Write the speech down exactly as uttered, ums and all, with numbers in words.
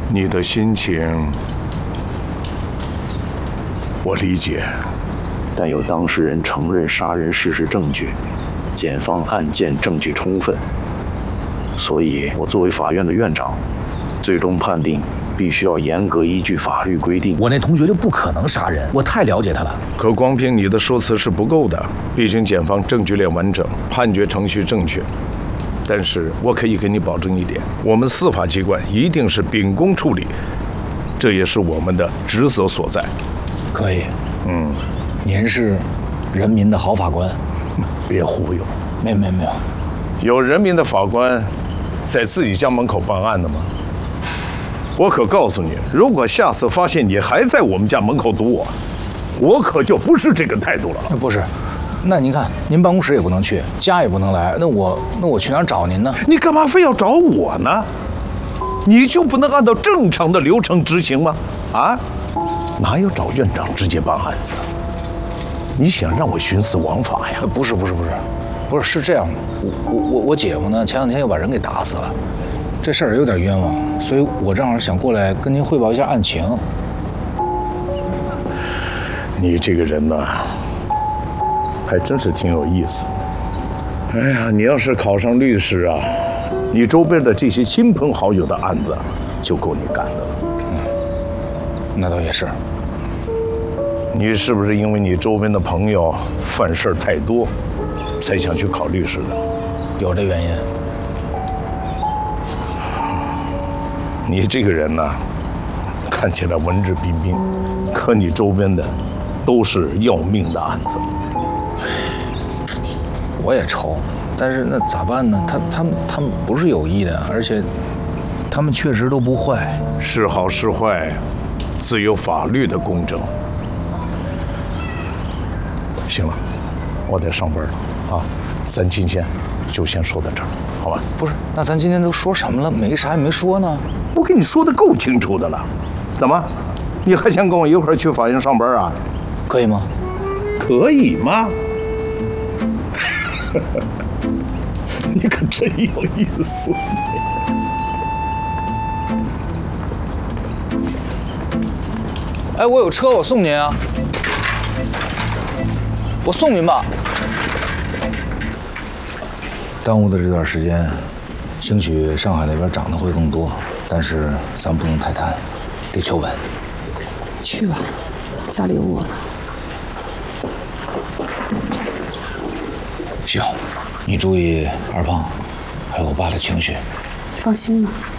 你的心情我理解， 但有当事人承认杀人事实证据，检方案件证据充分，所以我作为法院的院长，最终判定必须要严格依据法律规定。 我那同学就不可能杀人，我太了解他了。 可光凭你的说辞是不够的，毕竟检方证据链完整，判决程序正确。但是我可以给你保证一点，我们司法机关一定是秉公处理，这也是我们的职责所在。 可以， 嗯， 您是人民的好法官， 别忽悠。 没有没有没有， 有人民的法官在自己家门口办案的吗？我可告诉你，如果下次发现你还在我们家门口堵我，我可就不是这个态度了。 不是。那您看，您办公室也不能去，家也不能来，那我那我去哪儿找您呢？ 你干嘛非要找我呢？你就不能按照正常的流程执行吗？啊，哪有找院长直接办案子？你想让我徇私枉法呀？ 不是不是不是，不是是这样的，我我我我姐夫呢，前两天又把人给打死了，这事儿有点冤枉，所以我正好想过来跟您汇报一下案情。 你这个人呢？还真是挺有意思。哎呀，你要是考上律师啊，你周边的这些亲朋好友的案子就够你干的了。 嗯，那倒也是。 你是不是因为你周边的朋友犯事儿太多，才想去考律师的？ 有这原因。 你这个人呢，看起来文质彬彬，可你周边的都是要命的案子。 我也愁，但是那咋办呢？他他们他们不是有意的，而且他们确实都不坏。 是好是坏，自有法律的公正。行了，我得上班了啊，咱今天就先说到这儿，好吧？ 不是，那咱今天都说什么了？没啥也没说呢。 我跟你说的够清楚的了，怎么，你还想跟我一块儿去法院上班啊？ 可以吗？ 可以吗？你可真有意思。 哎，我有车，我送您啊。我送您吧。耽误的这段时间，兴许上海那边涨得会更多，但是咱不能太贪，得求稳。 去吧，家里有我呢。 行，你注意二胖，还有我爸的情绪。 放心吧。